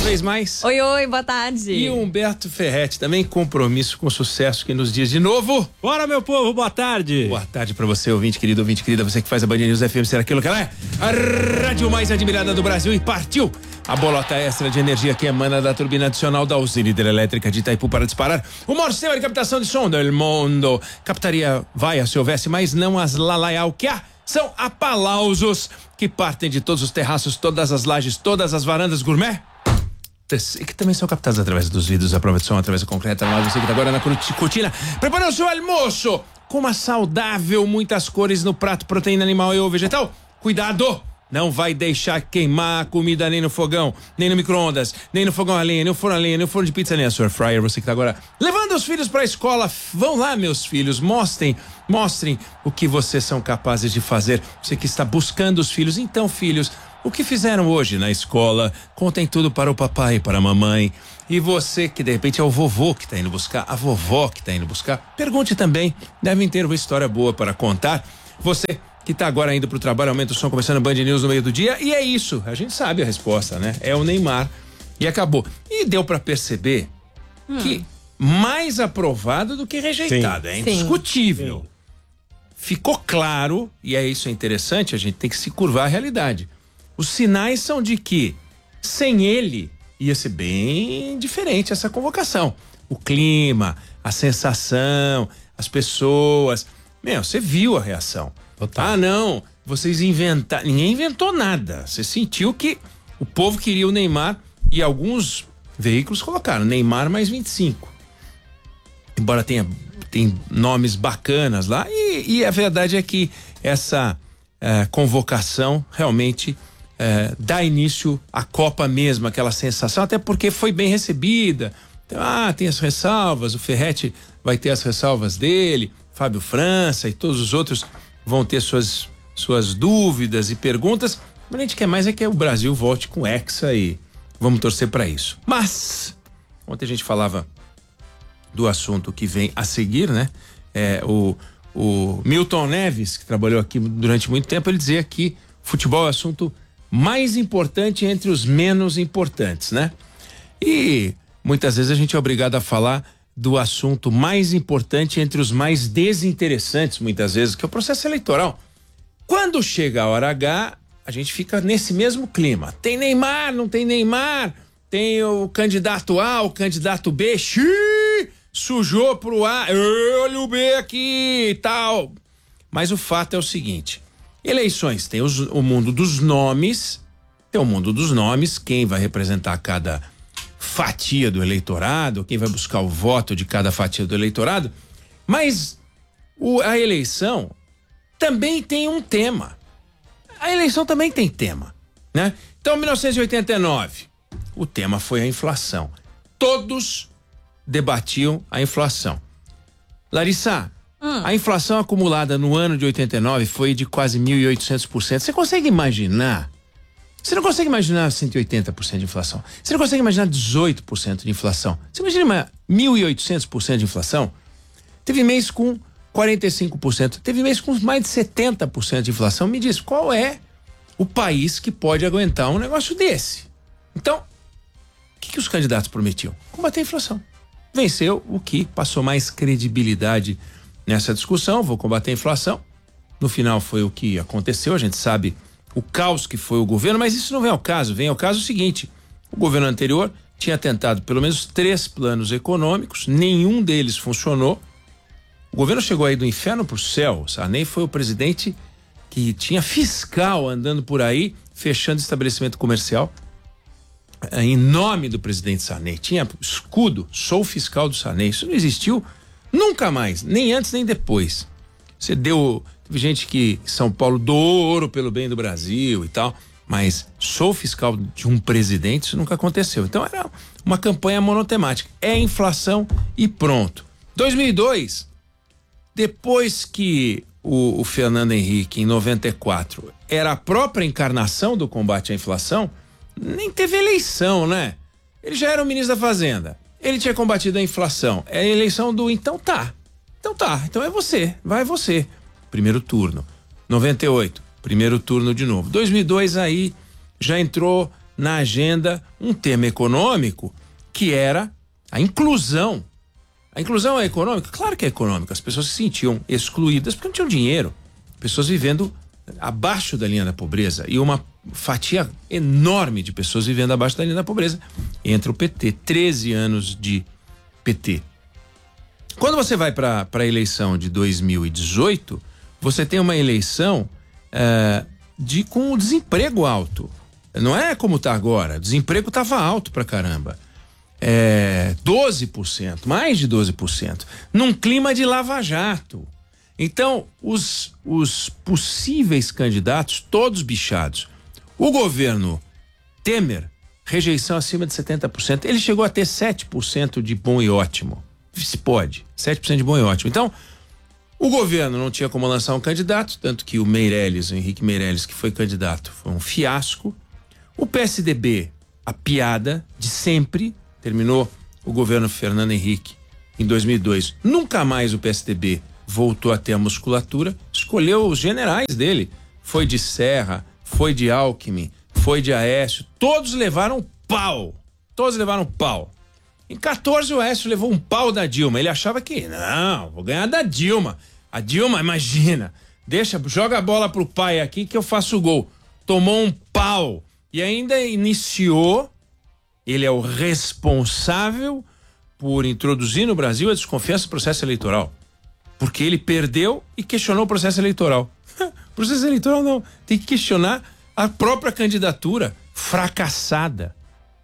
vez mais. Oi, boa tarde. E o Humberto Ferretti, também compromisso com sucesso, que nos diz de novo. Bora, meu povo, boa tarde. Boa tarde pra você, ouvinte querido, ouvinte querida, você que faz a Band News FM ser aquilo que ela é. A rádio mais admirada do Brasil, e partiu a bolota extra de energia que emana da turbina adicional da usina hidrelétrica de Itaipu para disparar o maior sistema de captação de som do mundo. Captaria vaia se houvesse, mas não as lalaial que há. São aplausos que partem de todos os terraços, todas as lajes, todas as varandas gourmet, e que também são captados através dos vidros, a prova de som, através do concreto. Você que está agora na cortina, preparando o seu almoço com uma saudável, muitas cores no prato, proteína animal e ou vegetal. Cuidado! Não vai deixar queimar a comida nem no fogão, nem no micro-ondas, nem no fogão a lenha, nem no forno a lenha, nem no forno de pizza, nem a sua air fryer. Você que tá agora levando os filhos pra escola, vão lá, meus filhos, mostrem o que vocês são capazes de fazer. Você que está buscando os filhos, então, filhos, o que fizeram hoje na escola, contem tudo para o papai e para a mamãe. E você que de repente é o vovô que tá indo buscar, a vovó que tá indo buscar, pergunte também, devem ter uma história boa para contar. Você que tá agora indo pro trabalho, aumenta o som, começando a Band News no meio do dia, e é isso, a gente sabe a resposta, né? É o Neymar, e acabou. E deu para perceber que mais aprovado do que rejeitado, é indiscutível. Sim. Ficou claro, e é isso, é interessante, a gente tem que se curvar à realidade. Os sinais são de que sem ele ia ser bem diferente essa convocação. O clima, a sensação, as pessoas, você viu a reação. Total. Ah, não, vocês inventaram. Ninguém inventou nada. Você sentiu que o povo queria o Neymar e alguns veículos colocaram Neymar mais 25. Embora tem nomes bacanas lá. E a verdade é que essa convocação realmente dá início à Copa mesmo, aquela sensação, até porque foi bem recebida. Então, tem as ressalvas, o Ferretti vai ter as ressalvas dele, Fábio França e todos os outros vão ter suas dúvidas e perguntas, mas a gente quer mais é que o Brasil volte com Hexa e vamos torcer para isso. Mas ontem a gente falava do assunto que vem a seguir, né? O Milton Neves, que trabalhou aqui durante muito tempo, ele dizia que futebol é o assunto mais importante entre os menos importantes, né? E muitas vezes a gente é obrigado a falar do assunto mais importante entre os mais desinteressantes, muitas vezes, que é o processo eleitoral. Quando chega a hora H, a gente fica nesse mesmo clima. Tem Neymar, não tem Neymar, tem o candidato A, o candidato B, sujou pro A, olha o B aqui e tal. Mas o fato é o seguinte, eleições tem o mundo dos nomes, quem vai representar cada fatia do eleitorado, quem vai buscar o voto de cada fatia do eleitorado, mas a eleição também tem um tema. A eleição também tem tema, né? Então, 1989, o tema foi a inflação. Todos debatiam a inflação. Larissa, a inflação acumulada no ano de 89 foi de quase 1.800%. Você consegue imaginar? Você não consegue imaginar 180% de inflação. Você não consegue imaginar 18% de inflação. Você imagina 1.800% de inflação? Teve mês com 45%. Teve mês com mais de 70% de inflação. Me diz, qual é o país que pode aguentar um negócio desse? Então, o que os candidatos prometiam? Combater a inflação. Venceu o que passou mais credibilidade nessa discussão. Vou combater a inflação. No final foi o que aconteceu. A gente sabe o caos que foi o governo, mas isso não vem ao caso. Vem ao caso o seguinte: o governo anterior tinha tentado pelo menos 3 planos econômicos, nenhum deles funcionou. O governo chegou aí do inferno pro céu. Sarney foi o presidente que tinha fiscal andando por aí, fechando estabelecimento comercial em nome do presidente Sarney. Tinha escudo, sou fiscal do Sarney. Isso não existiu nunca mais, nem antes nem depois. Teve gente que São Paulo doou ouro pelo bem do Brasil e tal, mas sou fiscal de um presidente, isso nunca aconteceu. Então era uma campanha monotemática. É inflação e pronto. 2002, depois que o Fernando Henrique, em 94, era a própria encarnação do combate à inflação, nem teve eleição, né? Ele já era o ministro da Fazenda. Ele tinha combatido a inflação. É a eleição do então é você, vai você. Primeiro turno. 98, primeiro turno de novo. 2002 aí já entrou na agenda um tema econômico que era a inclusão. A inclusão é econômica? Claro que é econômica. As pessoas se sentiam excluídas porque não tinham dinheiro. Pessoas vivendo abaixo da linha da pobreza e uma fatia enorme de pessoas vivendo abaixo da linha da pobreza. Entra o PT, 13 anos de PT. Quando você vai para a eleição de 2018, você tem uma eleição com o desemprego alto. Não é como está agora. O desemprego estava alto pra caramba. 12%, mais de 12%, num clima de lava-jato. Então, os possíveis candidatos, todos bichados. O governo Temer, rejeição acima de 70%. Ele chegou a ter 7% de bom e ótimo. Se pode, 7% de bom e ótimo. Então, o governo não tinha como lançar um candidato, tanto que o Henrique Meirelles, que foi candidato, foi um fiasco. O PSDB, a piada de sempre, terminou o governo Fernando Henrique em 2002. Nunca mais o PSDB voltou a ter a musculatura, escolheu os generais dele. Foi de Serra, foi de Alckmin, foi de Aécio, todos levaram pau. Todos levaram pau. Em 14 o Aécio levou um pau da Dilma. Ele achava que, não, vou ganhar da Dilma. A Dilma, imagina, joga a bola pro pai aqui que eu faço o gol. Tomou um pau. E ainda iniciou, ele é o responsável por introduzir no Brasil a desconfiança do processo eleitoral. Porque ele perdeu e questionou o processo eleitoral. Processo eleitoral não, tem que questionar a própria candidatura fracassada.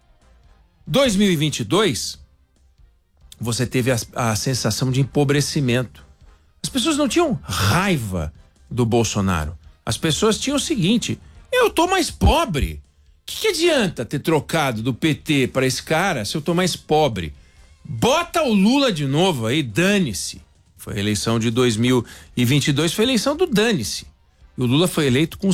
2022, você teve a sensação de empobrecimento. As pessoas não tinham raiva do Bolsonaro. As pessoas tinham o seguinte: eu tô mais pobre. O que adianta ter trocado do PT para esse cara se eu tô mais pobre? Bota o Lula de novo aí, dane-se. Foi a eleição de 2022, foi a eleição do dane-se. E o Lula foi eleito com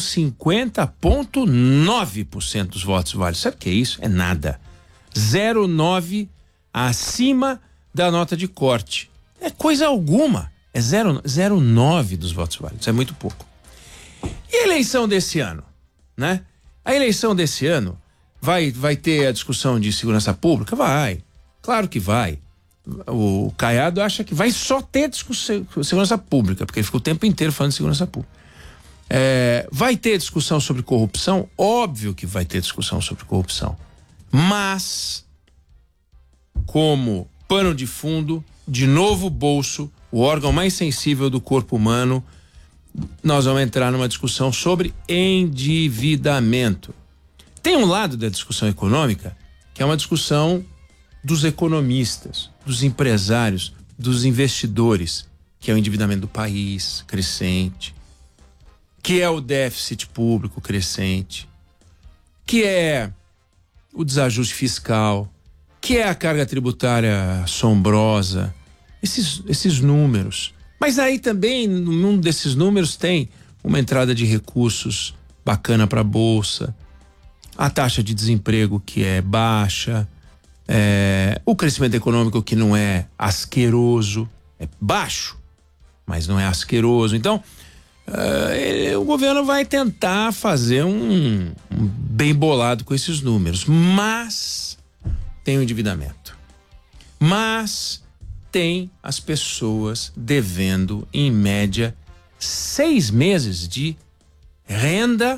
50,9% dos votos válidos. Sabe o que é isso? É nada. 0,9 acima da nota de corte. É coisa alguma. É 0,9 dos votos válidos. É muito pouco. E a eleição desse ano, né? A eleição desse ano vai ter a discussão de segurança pública? Vai. Claro que vai. O Caiado acha que vai só ter discussão de segurança pública, porque ele ficou o tempo inteiro falando de segurança pública. Vai ter discussão sobre corrupção? Óbvio que vai ter discussão sobre corrupção. Mas, como pano de fundo, de novo bolso, o órgão mais sensível do corpo humano, nós vamos entrar numa discussão sobre endividamento. Tem um lado da discussão econômica que é uma discussão dos economistas, dos empresários, dos investidores, que é o endividamento do país crescente, que é o déficit público crescente, que é o desajuste fiscal, que é a carga tributária assombrosa, esses números. Mas aí também, num desses números, tem uma entrada de recursos bacana para a Bolsa, a taxa de desemprego que é baixa, o crescimento econômico que não é asqueroso, é baixo, mas não é asqueroso. Então, o governo vai tentar fazer um bem bolado com esses números, mas tem o endividamento, mas tem as pessoas devendo em média 6 meses de renda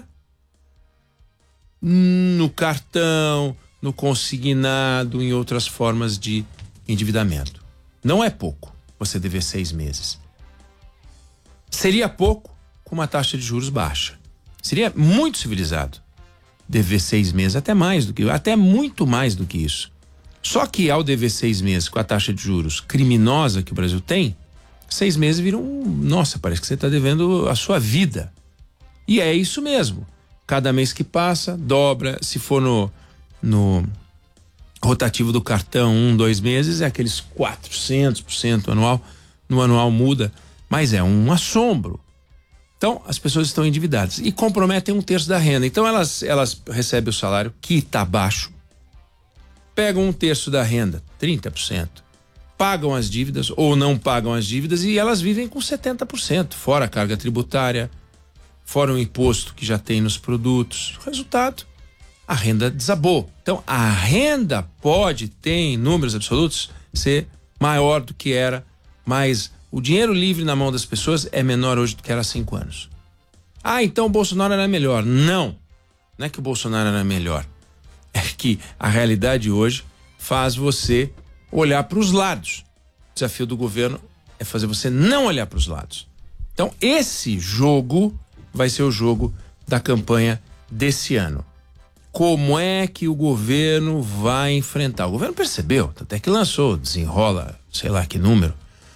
no cartão, no consignado, em outras formas de endividamento. Não é pouco você dever 6 meses. Seria pouco com uma taxa de juros baixa. Seria muito civilizado dever 6 meses, até muito mais do que isso. Só que ao dever 6 meses com a taxa de juros criminosa que o Brasil tem, 6 meses viram nossa, parece que você está devendo a sua vida. E é isso mesmo. Cada mês que passa, dobra. Se for no rotativo do cartão, 2 meses, é aqueles 400% anual. No anual muda, mas é um assombro. Então, as pessoas estão endividadas e comprometem 1/3 da renda. Então, elas recebem o salário que está baixo, pegam 1/3 da renda, 30%, pagam as dívidas ou não pagam as dívidas e elas vivem com 70%, fora a carga tributária, fora o imposto que já tem nos produtos. Resultado, a renda desabou. Então, a renda pode ter, em números absolutos, ser maior do que era, mas o dinheiro livre na mão das pessoas é menor hoje do que era há 5 anos. Ah, então o Bolsonaro era melhor. Não é que o Bolsonaro era melhor. É que a realidade hoje faz você olhar para os lados. O desafio do governo é fazer você não olhar para os lados. Então, esse jogo vai ser o jogo da campanha desse ano. Como é que o governo vai enfrentar? O governo percebeu, até que lançou, desenrola, sei lá que número,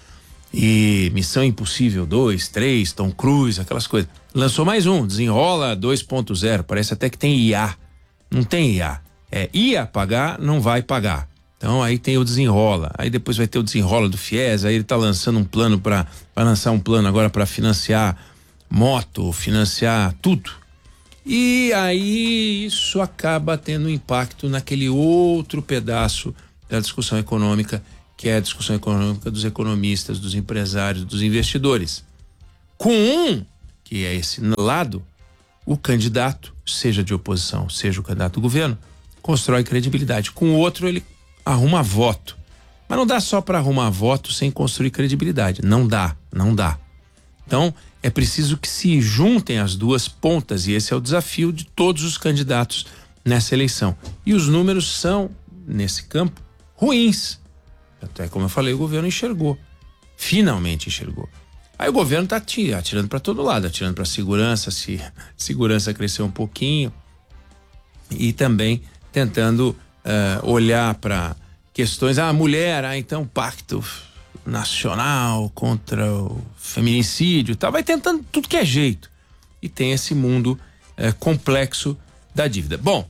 e Missão Impossível 2, 3, Tom Cruise, aquelas coisas. Lançou mais um, desenrola 2.0, parece até que tem IA. Não tem IA. Ia pagar, não vai pagar. Então aí tem o desenrola, aí depois vai ter o desenrola do FIES, aí ele tá lançando um plano vai lançar um plano agora para financiar moto, financiar tudo. E aí isso acaba tendo impacto naquele outro pedaço da discussão econômica, que é a discussão econômica dos economistas, dos empresários, dos investidores. Com que é esse lado, o candidato, seja de oposição, seja o candidato do governo, constrói credibilidade. Com o outro, ele arruma voto. Mas não dá só para arrumar voto sem construir credibilidade. Não dá. Então, é preciso que se juntem as duas pontas, e esse é o desafio de todos os candidatos nessa eleição. E os números são, nesse campo, ruins. Até como eu falei, o governo enxergou. Finalmente enxergou. Aí o governo está atirando para todo lado, atirando para segurança, se segurança cresceu um pouquinho, e também tentando olhar para questões, mulher, então pacto nacional contra o feminicídio, tá? Vai tentando tudo que é jeito. E tem esse mundo complexo da dívida. Bom,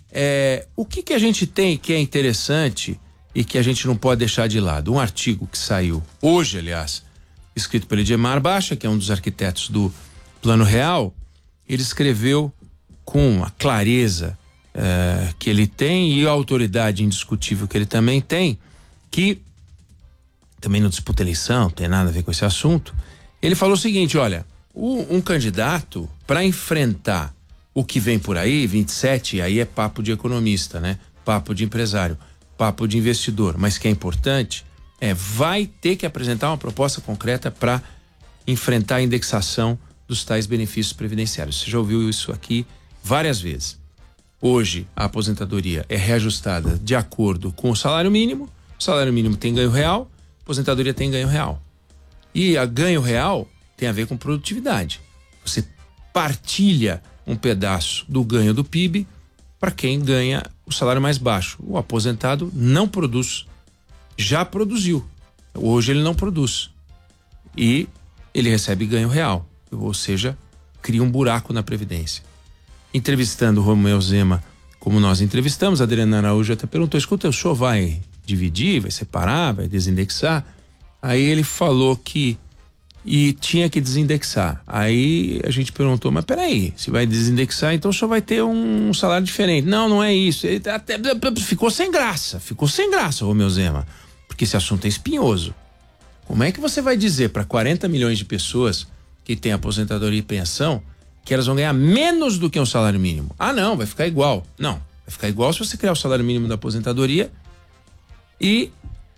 o que a gente tem que é interessante e que a gente não pode deixar de lado? Um artigo que saiu hoje, aliás, escrito pelo Edmar Baixa, que é um dos arquitetos do Plano Real. Ele escreveu com a clareza que ele tem e a autoridade indiscutível que ele também tem, que também não disputa eleição, não tem nada a ver com esse assunto. Ele falou o seguinte: olha, um candidato, para enfrentar o que vem por aí, 27, aí é papo de economista, né? Papo de empresário, papo de investidor, mas que é importante, vai ter que apresentar uma proposta concreta para enfrentar a indexação dos tais benefícios previdenciários. Você já ouviu isso aqui várias vezes. Hoje, a aposentadoria é reajustada de acordo com o salário mínimo tem ganho real, a aposentadoria tem ganho real. E a ganho real tem a ver com produtividade. Você partilha um pedaço do ganho do PIB para quem ganha o salário mais baixo. O aposentado não produz, já produziu. Hoje ele não produz. E ele recebe ganho real, ou seja, cria um buraco na Previdência. Entrevistando o Romeu Zema, como nós entrevistamos, a Adriana Araújo até perguntou: escuta, o senhor vai dividir, vai separar, vai desindexar? Aí ele falou que tinha que desindexar. Aí a gente perguntou: mas peraí, se vai desindexar, então o senhor vai ter um salário diferente. Não é isso. Ele até ficou sem graça, Romeu Zema, porque esse assunto é espinhoso. Como é que você vai dizer para 40 milhões de pessoas que têm aposentadoria e pensão que elas vão ganhar menos do que um salário mínimo? Não, vai ficar igual. Não, vai ficar igual se você criar o salário mínimo da aposentadoria e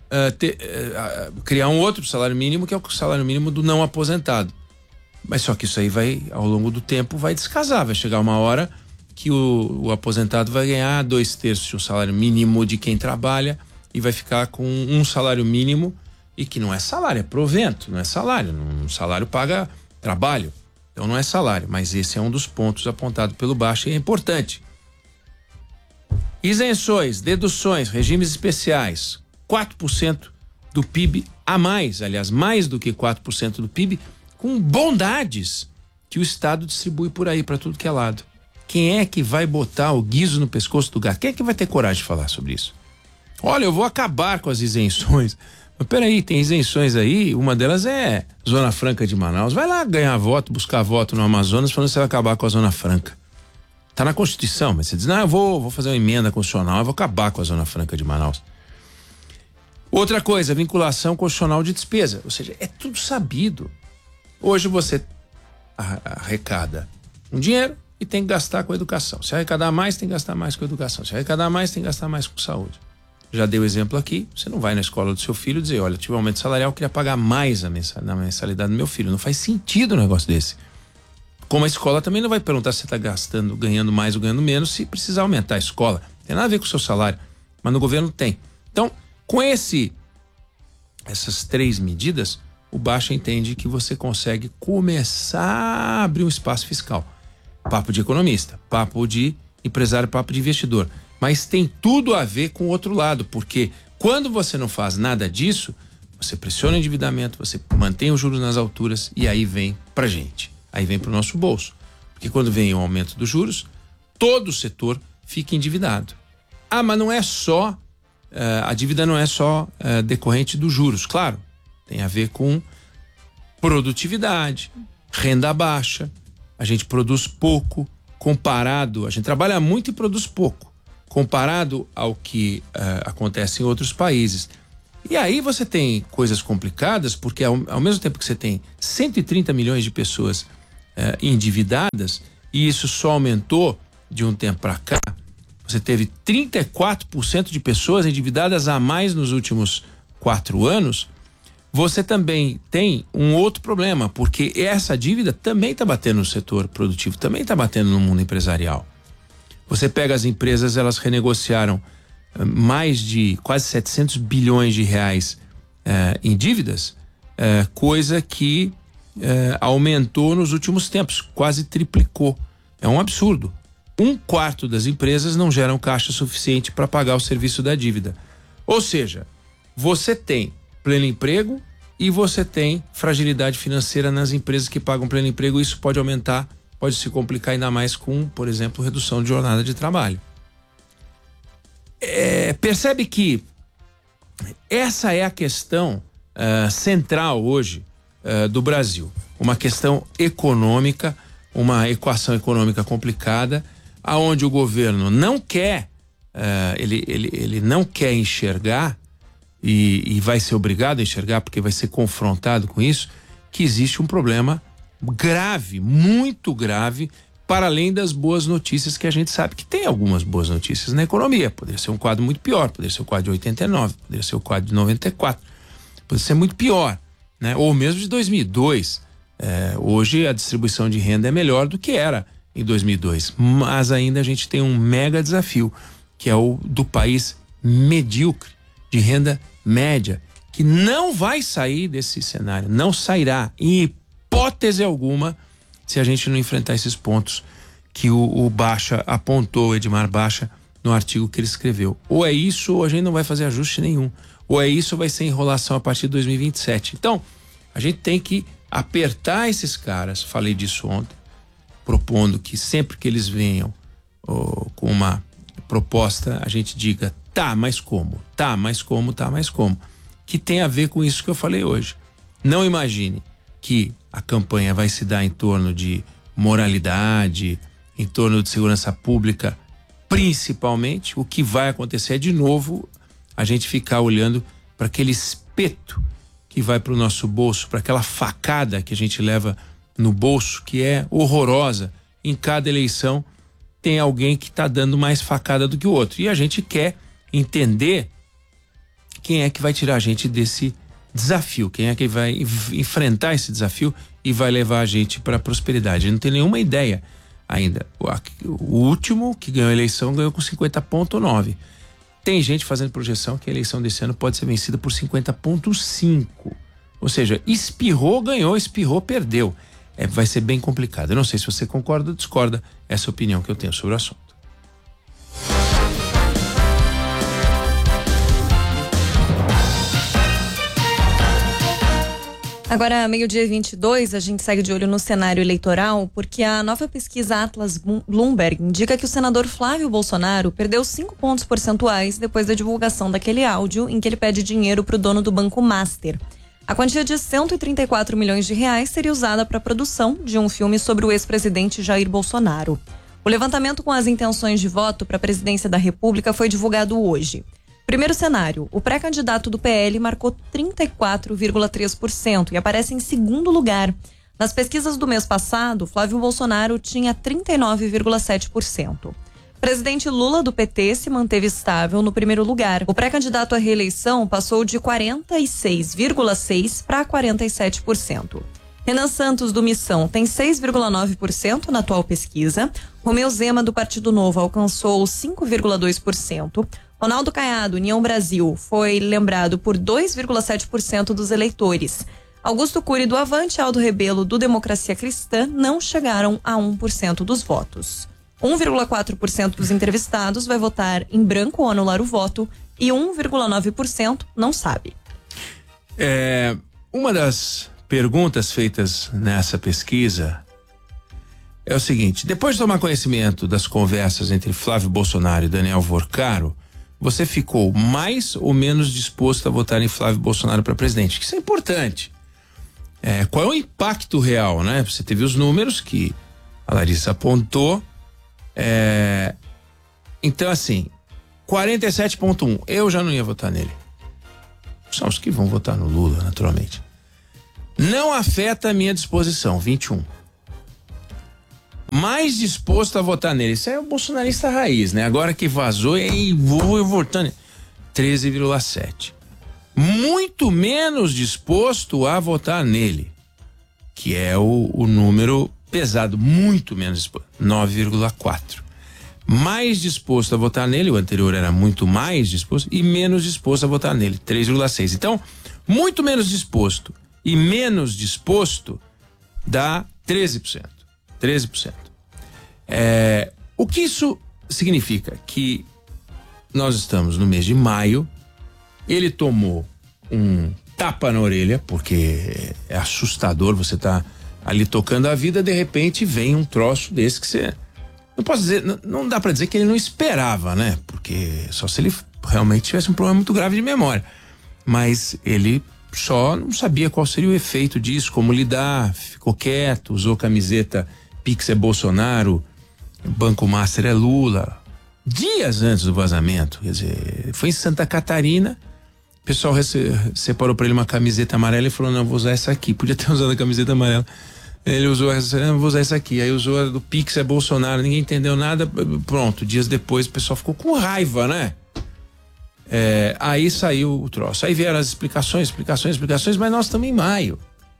criar um outro salário mínimo, que é o salário mínimo do não aposentado. Mas só que isso aí vai, ao longo do tempo, vai descasar. Vai chegar uma hora que o aposentado vai ganhar 2/3 do salário mínimo de quem trabalha e vai ficar com um salário mínimo, e que não é salário, é provento, não é salário. Um salário paga trabalho. Então não é salário, mas esse é um dos pontos apontados pelo Baixa e é importante. Isenções, deduções, regimes especiais, 4% do PIB a mais, aliás, mais do que 4% do PIB, com bondades que o Estado distribui por aí para tudo que é lado. Quem é que vai botar o guiso no pescoço do gato? Quem é que vai ter coragem de falar sobre isso? Olha, eu vou acabar com as isenções. Mas peraí, tem isenções aí, uma delas é Zona Franca de Manaus. Vai lá ganhar voto, buscar voto no Amazonas, falando que você vai acabar com a Zona Franca. Tá na Constituição, mas você diz: eu vou fazer uma emenda constitucional, eu vou acabar com a Zona Franca de Manaus. Outra coisa, vinculação constitucional de despesa, ou seja, é tudo sabido. Hoje você arrecada um dinheiro e tem que gastar com educação. Se arrecadar mais, tem que gastar mais com educação. Se arrecadar mais, tem que gastar mais com saúde. Já dei o exemplo aqui, você não vai na escola do seu filho dizer, olha, tive um aumento salarial, eu queria pagar mais na mensalidade do meu filho. Não faz sentido um negócio desse. Como a escola também não vai perguntar se você está gastando, ganhando mais ou ganhando menos, se precisar aumentar a escola. Tem nada a ver com o seu salário, mas no governo tem. Então, com essas 3 medidas, o Baixa entende que você consegue começar a abrir um espaço fiscal. Papo de economista, papo de empresário, papo de investidor. Mas tem tudo a ver com o outro lado, porque quando você não faz nada disso, você pressiona o endividamento, você mantém os juros nas alturas e aí vem pra gente. Aí vem pro nosso bolso. Porque quando vem o aumento dos juros, todo o setor fica endividado. Ah, mas não é só, a dívida não é só decorrente dos juros. Claro, tem a ver com produtividade, renda baixa, a gente produz pouco, a gente trabalha muito e produz pouco, comparado ao que acontece em outros países. E aí você tem coisas complicadas, porque ao mesmo tempo que você tem 130 milhões de pessoas endividadas, e isso só aumentou de um tempo para cá, você teve 34% de pessoas endividadas a mais nos últimos 4 anos, você também tem um outro problema, porque essa dívida também está batendo no setor produtivo, também está batendo no mundo empresarial. Você pega as empresas, elas renegociaram mais de quase 700 bilhões de reais em dívidas, coisa que aumentou nos últimos tempos, quase triplicou. É um absurdo. 1/4 das empresas não geram caixa suficiente para pagar o serviço da dívida. Ou seja, você tem pleno emprego e você tem fragilidade financeira nas empresas que pagam pleno emprego. Isso pode aumentar, pode se complicar ainda mais com, por exemplo, redução de jornada de trabalho. Percebe que essa é a questão central hoje do Brasil. Uma questão econômica, uma equação econômica complicada, aonde o governo não quer, ele não quer enxergar e vai ser obrigado a enxergar, porque vai ser confrontado com isso, que existe um problema grave, muito grave, para além das boas notícias, que a gente sabe que tem algumas boas notícias na economia. Poderia ser um quadro muito pior, poderia ser o quadro de 89, poderia ser o quadro de 94, poderia ser muito pior, né? Ou mesmo de 2002. Hoje a distribuição de renda é melhor do que era em 2002, mas ainda a gente tem um mega desafio, que é o do país medíocre, de renda média, que não vai sair desse cenário, não sairá em hipótese alguma, se a gente não enfrentar esses pontos que o Baixa apontou, o Edmar Baixa, no artigo que ele escreveu. Ou é isso, ou a gente não vai fazer ajuste nenhum. Ou é isso, ou vai ser enrolação a partir de 2027. Então, a gente tem que apertar esses caras, falei disso ontem, propondo que sempre que eles venham com uma proposta, a gente diga, tá, mas como? Tá, mas como? Tá, mas como? Que tem a ver com isso que eu falei hoje. Não imagine que a campanha vai se dar em torno de moralidade, em torno de segurança pública, principalmente. O que vai acontecer é, de novo, a gente ficar olhando para aquele espeto que vai para o nosso bolso, para aquela facada que a gente leva no bolso, que é horrorosa. Em cada eleição tem alguém que está dando mais facada do que o outro. E a gente quer entender quem é que vai tirar a gente desse desafio, quem é que vai enfrentar esse desafio e vai levar a gente para a prosperidade. A gente não tem nenhuma ideia ainda. O último que ganhou a eleição ganhou com 50,9. Tem gente fazendo projeção que a eleição desse ano pode ser vencida por 50,5. Ou seja, espirrou, ganhou, espirrou, perdeu. Vai ser bem complicado. Eu não sei se você concorda ou discorda, essa é a opinião que eu tenho sobre o assunto. Agora, meio-dia 22, a gente segue de olho no cenário eleitoral, porque a nova pesquisa Atlas Bloomberg indica que o senador Flávio Bolsonaro perdeu 5 pontos percentuais depois da divulgação daquele áudio em que ele pede dinheiro para o dono do Banco Master. A quantia de 134 milhões de reais seria usada para a produção de um filme sobre o ex-presidente Jair Bolsonaro. O levantamento com as intenções de voto para a presidência da República foi divulgado hoje. Primeiro cenário, o pré-candidato do PL marcou 34,3% e aparece em segundo lugar, Nas pesquisas do mês passado, Flávio Bolsonaro tinha 39,7%. O presidente Lula, do PT, se manteve estável no primeiro lugar. O pré-candidato à reeleição passou de 46,6% para 47%. Renan Santos, do Missão, tem 6,9% na atual pesquisa. Romeu Zema, do Partido Novo, alcançou 5,2%. Ronaldo Caiado, União Brasil, foi lembrado por 2,7% dos eleitores. Augusto Cury, do Avante, e Aldo Rebelo, do Democracia Cristã, não chegaram a 1% dos votos. 1,4% dos entrevistados vai votar em branco ou anular o voto e 1,9% não sabe. Uma das perguntas feitas nessa pesquisa é o seguinte: depois de tomar conhecimento das conversas entre Flávio Bolsonaro e Daniel Vorcaro, você ficou mais ou menos disposto a votar em Flávio Bolsonaro para presidente? Isso é importante. Qual é o impacto real, né? Você teve os números que a Larissa apontou. Então, assim, 47,1%. Eu já não ia votar nele. São os que vão votar no Lula, naturalmente. Não afeta a minha disposição, 21%. Mais disposto a votar nele. Isso é o bolsonarista raiz, né? Agora que vazou, vou votar nele. 13,7%. Muito menos disposto a votar nele, que é o número pesado, muito menos disposto, 9,4%. Mais disposto a votar nele, o anterior era muito mais disposto, e menos disposto a votar nele, 3,6%. Então, muito menos disposto e menos disposto dá 13%. 13%. O que isso significa? Que nós estamos no mês de maio, ele tomou um tapa na orelha, porque é assustador, você tá ali tocando a vida, de repente vem um troço desse que você... Não posso dizer, não dá pra dizer que ele não esperava, né? Porque só se ele realmente tivesse um problema muito grave de memória. Mas ele só não sabia qual seria o efeito disso, como lidar, ficou quieto, usou camiseta Pix é Bolsonaro, Banco Master é Lula. Dias antes do vazamento, quer dizer, foi em Santa Catarina, o pessoal separou pra ele uma camiseta amarela e falou: não, vou usar essa aqui. Podia ter usado a camiseta amarela. Ele usou essa, não, vou usar essa aqui. Aí usou a do Pix é Bolsonaro, ninguém entendeu nada. Pronto, dias depois o pessoal ficou com raiva, né? Aí saiu o troço. Aí vieram as explicações, mas nós estamos em maio.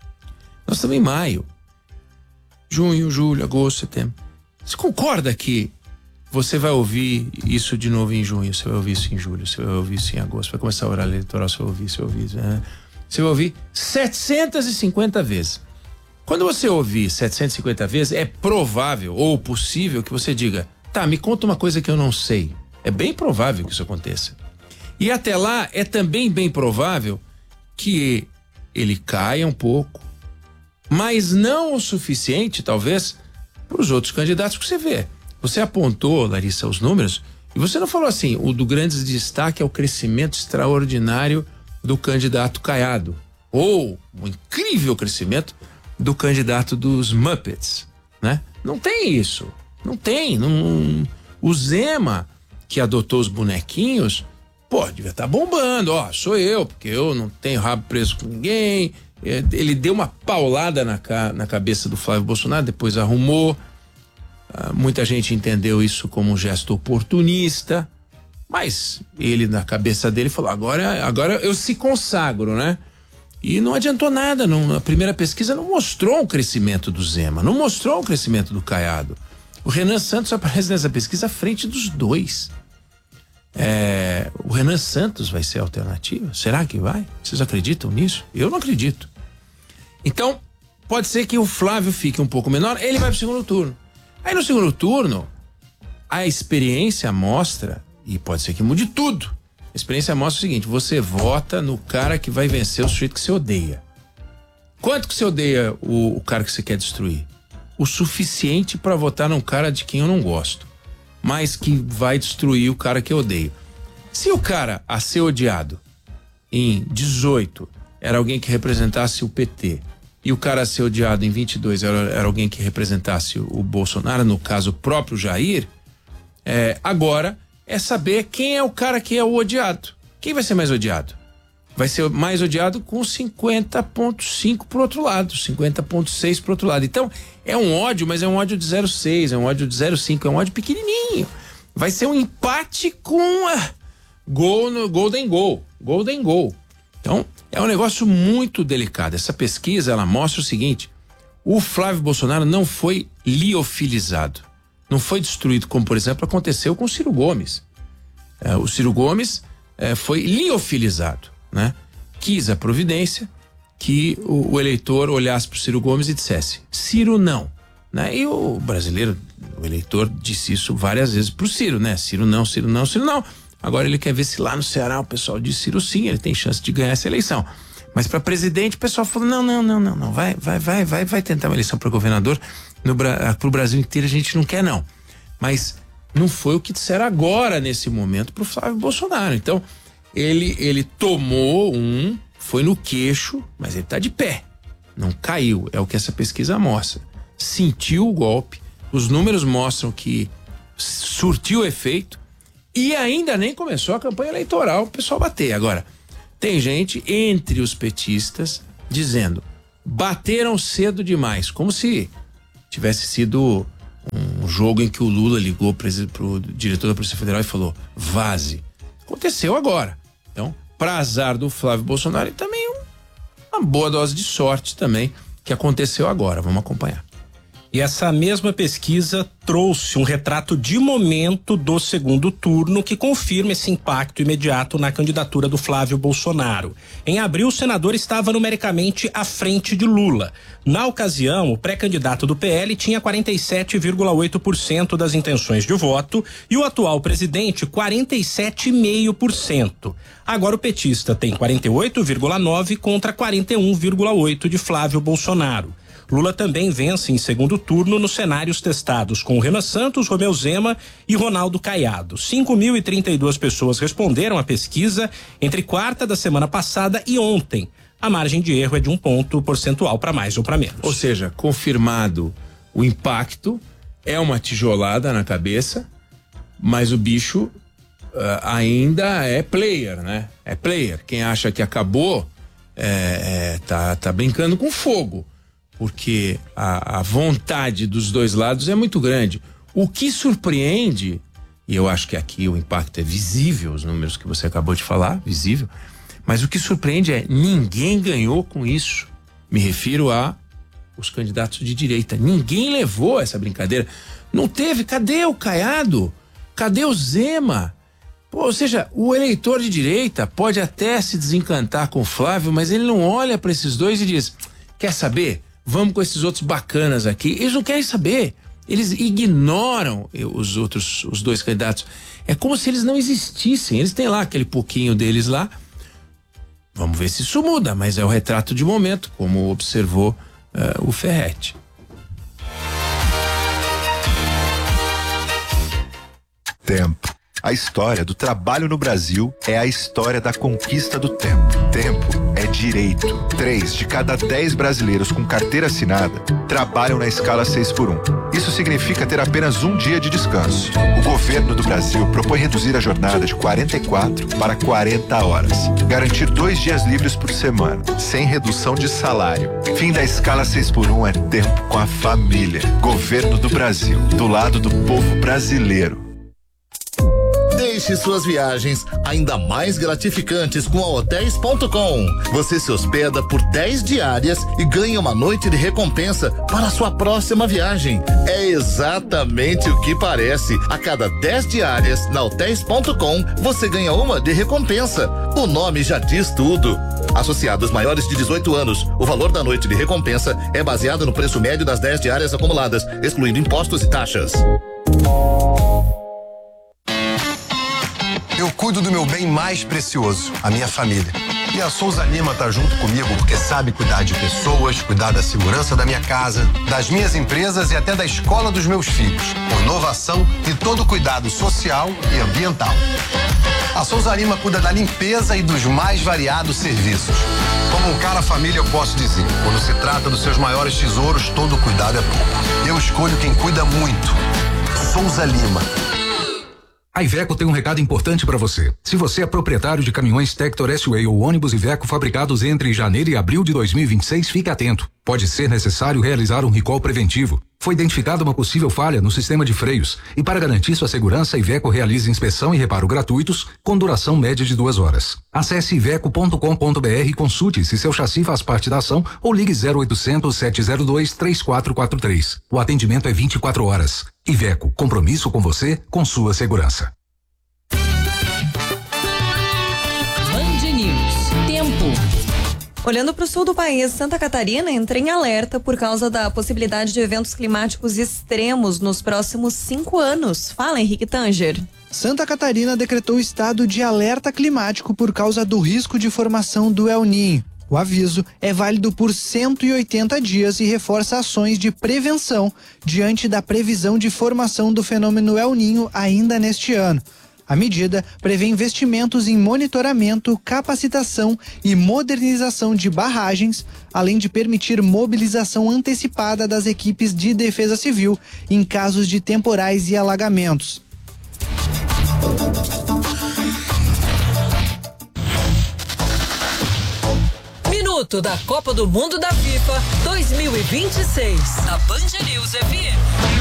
Junho, julho, agosto, setembro. Você concorda que você vai ouvir isso de novo em junho, você vai ouvir isso em julho, você vai ouvir isso em agosto, vai começar a horário eleitoral, você vai ouvir, você vai ouvir 750 vezes. Quando você ouvir 750 vezes, é provável ou possível que você diga: tá, me conta uma coisa que eu não sei. É bem provável que isso aconteça. E até lá é também bem provável que ele caia um pouco, mas não o suficiente, talvez, para os outros candidatos que você vê. Você apontou, Larissa, os números, e você não falou assim: o do grande destaque é o crescimento extraordinário do candidato Caiado, ou o incrível crescimento do candidato dos Muppets, né? Não tem isso. Não tem. O Zema, que adotou os bonequinhos, devia estar bombando. Sou eu, porque eu não tenho rabo preso com ninguém. Ele deu uma paulada na cabeça do Flávio Bolsonaro, depois arrumou. Muita gente entendeu isso como um gesto oportunista, mas ele, na cabeça dele, falou: agora eu se consagro, né? E não adiantou nada. A primeira pesquisa não mostrou o crescimento do Zema, não mostrou o crescimento do Caiado. O Renan Santos aparece nessa pesquisa à frente dos dois. O Renan Santos vai ser a alternativa? Será que vai? Vocês acreditam nisso? Eu não acredito. Então, pode ser que o Flávio fique um pouco menor, ele vai pro segundo turno. Aí no segundo turno, a experiência mostra, e pode ser que mude tudo. A experiência mostra o seguinte: você vota no cara que vai vencer o sujeito que você odeia. Quanto que você odeia o cara que você quer destruir? O suficiente para votar num cara de quem eu não gosto, mas que vai destruir o cara que eu odeio. Se o cara a ser odiado em 18 era alguém que representasse o PT, e o cara a ser odiado em 22 era alguém que representasse o Bolsonaro, no caso o próprio Jair, agora é saber quem é o cara que é o odiado. Quem vai ser mais odiado? vai ser mais odiado com 50,5 pro outro lado, 50,6 pro outro lado. Então, é um ódio, mas é um ódio de 0,6, é um ódio de 0,5, é um ódio pequenininho. Vai ser um empate com gol no Golden Goal. Então, é um negócio muito delicado. Essa pesquisa, ela mostra o seguinte: o Flávio Bolsonaro não foi liofilizado, não foi destruído, como, por exemplo, aconteceu com o Ciro Gomes. O Ciro Gomes foi liofilizado, né? Quis a providência que o eleitor olhasse para o Ciro Gomes e dissesse: Ciro não, né? E o brasileiro, o eleitor, disse isso várias vezes pro Ciro, né? Ciro não, Ciro não, Ciro não. Agora ele quer ver se lá no Ceará o pessoal diz Ciro sim, ele tem chance de ganhar essa eleição. Mas para presidente o pessoal falou: não, vai tentar uma eleição para governador. Pro Brasil inteiro a gente não quer, não. Mas não foi o que disseram agora nesse momento pro Flávio Bolsonaro. Então ele tomou foi no queixo, mas ele tá de pé, não caiu, é o que essa pesquisa mostra. Sentiu o golpe, os números mostram que surtiu efeito e ainda nem começou a campanha eleitoral o pessoal bater. Agora, tem gente entre os petistas dizendo: bateram cedo demais, como se tivesse sido um jogo em que o Lula ligou pro diretor da Polícia Federal e falou: vaze. Aconteceu agora. Então, para azar do Flávio Bolsonaro, e também uma boa dose de sorte também, que aconteceu agora. Vamos acompanhar. E essa mesma pesquisa trouxe um retrato de momento do segundo turno que confirma esse impacto imediato na candidatura do Flávio Bolsonaro. Em abril, o senador estava numericamente à frente de Lula. Na ocasião, o pré-candidato do PL tinha 47,8% das intenções de voto e o atual presidente 47,5%. Agora o petista tem 48,9% contra 41,8% de Flávio Bolsonaro. Lula também vence em segundo turno nos cenários testados com Renan Santos, Romeu Zema e Ronaldo Caiado. 5.032 pessoas responderam à pesquisa entre quarta da semana passada e ontem. A margem de erro é de 1 ponto percentual para mais ou para menos. Ou seja, confirmado o impacto, é uma tijolada na cabeça, mas o bicho ainda é player, né? É player. Quem acha que acabou tá brincando com fogo. Porque a vontade dos dois lados é muito grande. O que surpreende, e eu acho que aqui o impacto é visível, os números que você acabou de falar, visível, mas o que surpreende é: ninguém ganhou com isso. Me refiro a os candidatos de direita. Ninguém levou essa brincadeira. Não teve. Cadê o Caiado? Cadê o Zema? Ou seja, o eleitor de direita pode até se desencantar com o Flávio, mas ele não olha para esses dois e diz: quer saber? Vamos com esses outros bacanas aqui. Eles não querem saber. Eles ignoram os dois candidatos. É como se eles não existissem. Eles têm lá aquele pouquinho deles lá. Vamos ver se isso muda, mas é o retrato de momento, como observou o Ferretti. Tempo. A história do trabalho no Brasil é a história da conquista do tempo. Tempo é direito. 3 de cada 10 brasileiros com carteira assinada trabalham na escala 6x1. Isso significa ter apenas um dia de descanso. O governo do Brasil propõe reduzir a jornada de 44 para 40 horas. Garantir 2 dias livres por semana, sem redução de salário. Fim da escala 6x1 é tempo com a família. Governo do Brasil, do lado do povo brasileiro. Deixe suas viagens ainda mais gratificantes com a Hotéis.com. Você se hospeda por 10 diárias e ganha uma noite de recompensa para a sua próxima viagem. É exatamente o que parece. A cada 10 diárias na Hotéis.com, você ganha uma de recompensa. O nome já diz tudo. Associados maiores de 18 anos, o valor da noite de recompensa é baseado no preço médio das 10 diárias acumuladas, excluindo impostos e taxas. Eu cuido do meu bem mais precioso, a minha família. E a Souza Lima tá junto comigo porque sabe cuidar de pessoas, cuidar da segurança da minha casa, das minhas empresas e até da escola dos meus filhos, com inovação e todo cuidado social e ambiental. A Souza Lima cuida da limpeza e dos mais variados serviços. Como um cara família, eu posso dizer, quando se trata dos seus maiores tesouros, todo cuidado é pouco. Eu escolho quem cuida muito. Souza Lima. A Iveco tem um recado importante para você. Se você é proprietário de caminhões Tector S-Way ou ônibus Iveco fabricados entre janeiro e abril de 2026, fique atento. Pode ser necessário realizar um recall preventivo. Foi identificada uma possível falha no sistema de freios e, para garantir sua segurança, a Iveco realiza inspeção e reparo gratuitos com duração média de 2 horas. Acesse iveco.com.br e consulte se seu chassi faz parte da ação ou ligue 0800 702 3443. O atendimento é 24 horas. Iveco, compromisso com você, com sua segurança. Band News. Tempo. Olhando para o sul do país, Santa Catarina entra em alerta por causa da possibilidade de eventos climáticos extremos nos próximos 5 anos. Fala, Henrique Tanger. Santa Catarina decretou estado de alerta climático por causa do risco de formação do El Niño. O aviso é válido por 180 dias e reforça ações de prevenção diante da previsão de formação do fenômeno El Niño ainda neste ano. A medida prevê investimentos em monitoramento, capacitação e modernização de barragens, além de permitir mobilização antecipada das equipes de defesa civil em casos de temporais e alagamentos. Minuto da Copa do Mundo da FIFA 2026. Da Band News FM.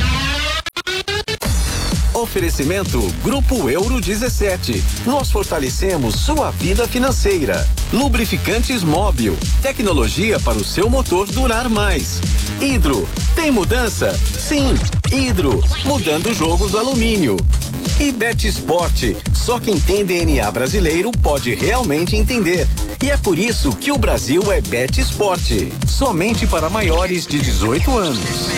Oferecimento Grupo Euro 17. Nós fortalecemos sua vida financeira. Lubrificantes Móbil. Tecnologia para o seu motor durar mais. Hidro. Tem mudança? Sim. Hidro. Mudando o jogo do alumínio. E Bet Sport. Só quem tem DNA brasileiro pode realmente entender. E é por isso que o Brasil é Bet Sport. Somente para maiores de 18 anos.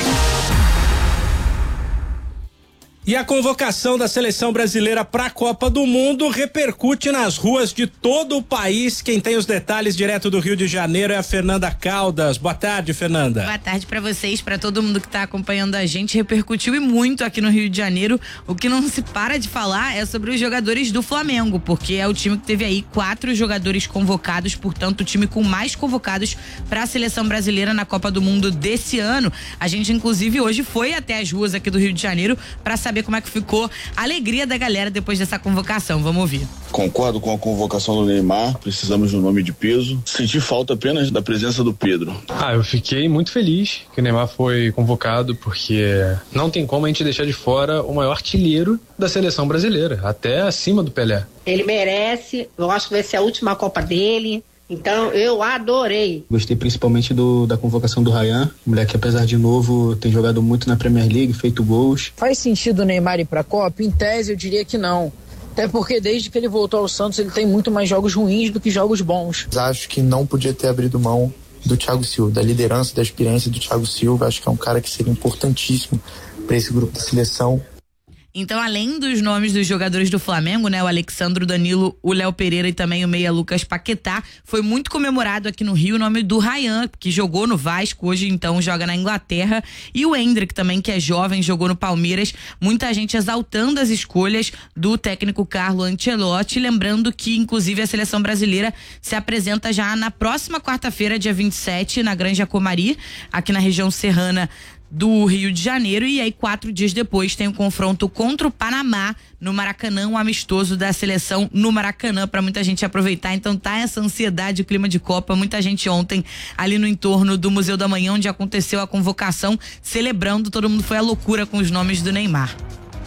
E a convocação da seleção brasileira para a Copa do Mundo repercute nas ruas de todo o país. Quem tem os detalhes direto do Rio de Janeiro é a Fernanda Caldas. Boa tarde, Fernanda. Boa tarde para vocês, para todo mundo que está acompanhando a gente. Repercutiu e muito aqui no Rio de Janeiro. O que não se para de falar é sobre os jogadores do Flamengo, porque é o time que teve aí 4 jogadores convocados, portanto o time com mais convocados para a seleção brasileira na Copa do Mundo desse ano. A gente inclusive hoje foi até as ruas aqui do Rio de Janeiro para saber como é que ficou a alegria da galera depois dessa convocação. Vamos ouvir. Concordo com a convocação do Neymar, precisamos de um nome de peso. Senti falta apenas da presença do Pedro. Eu fiquei muito feliz que o Neymar foi convocado, porque não tem como a gente deixar de fora o maior artilheiro da seleção brasileira, até acima do Pelé. Ele merece, eu acho que vai ser a última Copa dele. Então, eu adorei. Gostei principalmente da convocação do Ryan, moleque, apesar de novo, tem jogado muito na Premier League, feito gols. Faz sentido o Neymar ir pra Copa? Em tese, eu diria que não. Até porque desde que ele voltou ao Santos, ele tem muito mais jogos ruins do que jogos bons. Acho que não podia ter abrido mão do Thiago Silva, da liderança, da experiência do Thiago Silva. Acho que é um cara que seria importantíssimo para esse grupo da seleção. Então, além dos nomes dos jogadores do Flamengo, né, o Alexandro, Danilo, o Léo Pereira e também o meia Lucas Paquetá, foi muito comemorado aqui no Rio o nome do Ryan, que jogou no Vasco, hoje então joga na Inglaterra, e o Endrick também, que é jovem, jogou no Palmeiras. Muita gente exaltando as escolhas do técnico Carlo Ancelotti, lembrando que inclusive a seleção brasileira se apresenta já na próxima quarta-feira, dia 27, na Granja Comari, aqui na região serrana do Rio de Janeiro, e aí 4 dias depois tem o confronto contra o Panamá no Maracanã, um amistoso da seleção no Maracanã para muita gente aproveitar. Então tá essa ansiedade, o clima de Copa, muita gente ontem ali no entorno do Museu da Manhã, onde aconteceu a convocação, celebrando, todo mundo foi à loucura com os nomes do Neymar.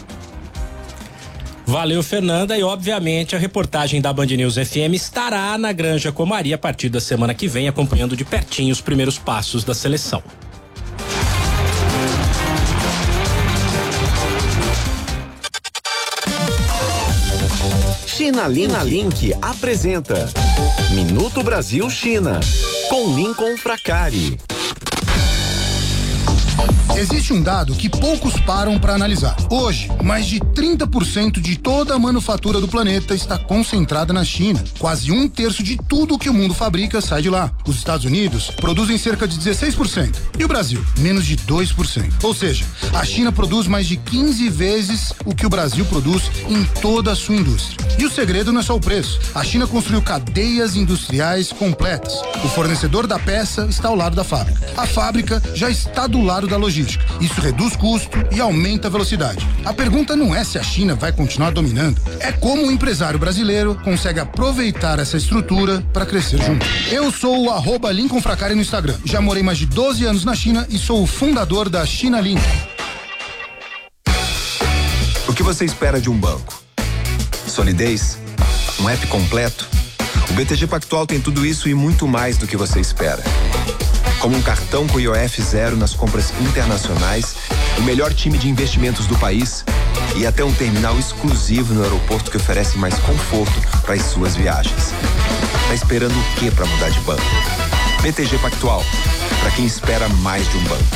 Valeu, Fernanda, e obviamente a reportagem da Band News FM estará na Granja Comari a partir da semana que vem, acompanhando de pertinho os primeiros passos da seleção. China Link apresenta Minuto Brasil China, com Lincoln Fracari. Existe um dado que poucos param para analisar. Hoje, mais de 30% de toda a manufatura do planeta está concentrada na China. Quase 1/3 de tudo que o mundo fabrica sai de lá. Os Estados Unidos produzem cerca de 16% e o Brasil, menos de 2%. Ou seja, a China produz mais de 15 vezes o que o Brasil produz em toda a sua indústria. E o segredo não é só o preço. A China construiu cadeias industriais completas. O fornecedor da peça está ao lado da fábrica. A fábrica já está do lado da logística. logística. Isso reduz custo e aumenta a velocidade. A pergunta não é se a China vai continuar dominando, é como o empresário brasileiro consegue aproveitar essa estrutura para crescer junto. Eu sou o @LincolnFracari no Instagram. Já morei mais de 12 anos na China e sou o fundador da China Link. O que você espera de um banco? Solidez? Um app completo? O BTG Pactual tem tudo isso e muito mais do que você espera. Como um cartão com IOF zero nas compras internacionais, o melhor time de investimentos do país e até um terminal exclusivo no aeroporto que oferece mais conforto para as suas viagens. Tá esperando o que para mudar de banco? BTG Pactual, para quem espera mais de um banco.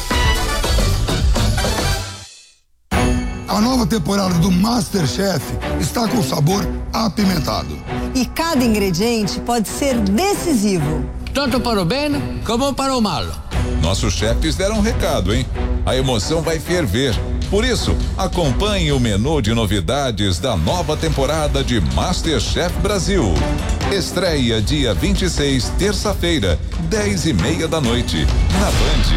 A nova temporada do MasterChef está com sabor apimentado. E cada ingrediente pode ser decisivo. Tanto para o bem como para o mal. Nossos chefes deram um recado, hein? A emoção vai ferver. Por isso, acompanhe o menu de novidades da nova temporada de MasterChef Brasil. Estreia dia 26, terça-feira, 10:30 da noite, na Band.